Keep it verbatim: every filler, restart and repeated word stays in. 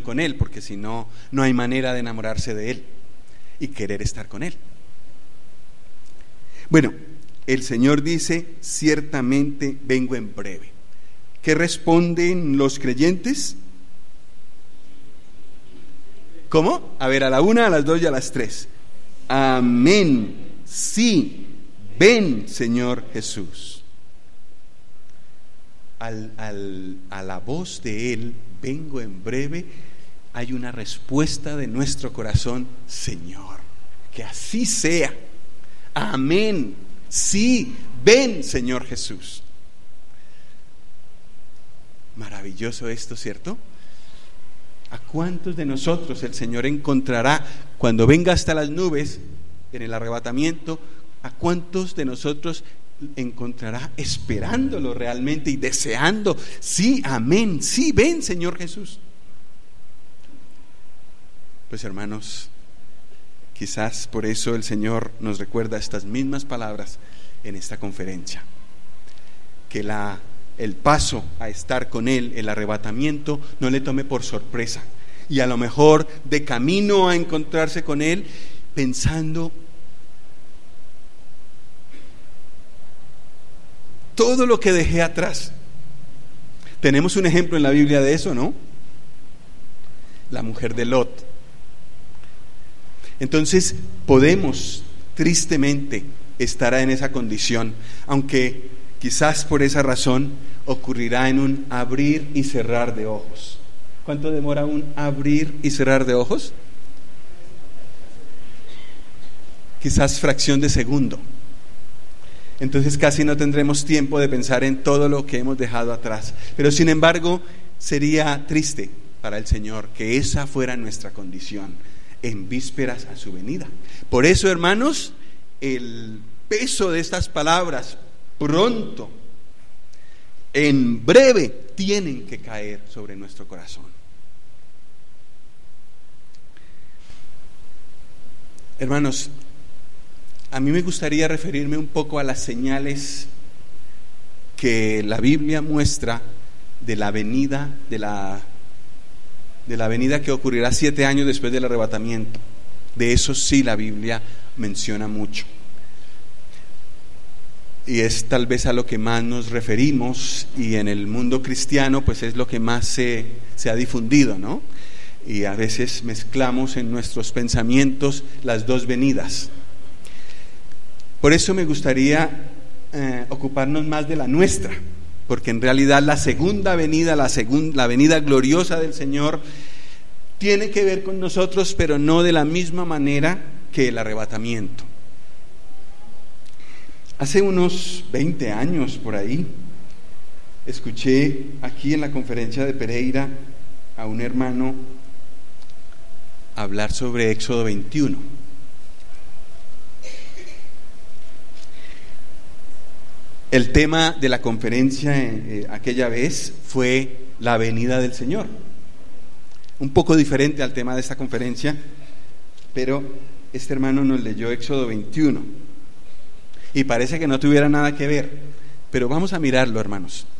con Él, porque si no, no hay manera de enamorarse de Él y querer estar con Él. Bueno, el Señor dice, ciertamente vengo en breve. ¿Qué responden los creyentes? ¿Cómo? A ver, a la una, a las dos y a las tres. Amén. Sí, ven, Señor Jesús. Al, al, a la voz de Él, vengo en breve, hay una respuesta de nuestro corazón, Señor, que así sea. Amén. Sí, ven, Señor Jesús. Maravilloso esto, ¿cierto? ¿A cuántos de nosotros el Señor encontrará cuando venga hasta las nubes en el arrebatamiento? ¿A cuántos de nosotros encontrará esperándolo realmente y deseando? Sí, amén, sí, ven, Señor Jesús. Pues hermanos, quizás por eso el Señor nos recuerda estas mismas palabras en esta conferencia, que la el paso a estar con Él, el arrebatamiento, no le tome por sorpresa, y a lo mejor de camino a encontrarse con Él, pensando todo lo que dejé atrás. Tenemos un ejemplo en la Biblia de eso, ¿no? La mujer de Lot. Entonces podemos tristemente estar en esa condición, aunque quizás por esa razón ocurrirá en un abrir y cerrar de ojos. ¿Cuánto demora un abrir y cerrar de ojos? Quizás fracción de segundo. Entonces casi no tendremos tiempo de pensar en todo lo que hemos dejado atrás. Pero sin embargo, sería triste para el Señor que esa fuera nuestra condición en vísperas a su venida. Por eso, hermanos, el peso de estas palabras, pronto, en breve, tienen que caer sobre nuestro corazón. Hermanos, a mí me gustaría referirme un poco a las señales que la Biblia muestra de la venida de la, de la venida que ocurrirá siete años después del arrebatamiento. De eso sí la Biblia menciona mucho. Y es tal vez a lo que más nos referimos, y en el mundo cristiano pues es lo que más se, se ha difundido, ¿no? Y a veces mezclamos en nuestros pensamientos las dos venidas. Por eso me gustaría eh, ocuparnos más de la nuestra, porque en realidad la segunda venida, la, segun, la venida gloriosa del Señor, tiene que ver con nosotros, pero no de la misma manera que el arrebatamiento. Hace unos veinte años por ahí, escuché aquí en la conferencia de Pereira a un hermano hablar sobre Éxodo veintiuno. El tema de la conferencia eh, aquella vez fue la venida del Señor. Un poco diferente al tema de esta conferencia, pero este hermano nos leyó Éxodo veintiuno. Y parece que no tuviera nada que ver, pero vamos a mirarlo, hermanos.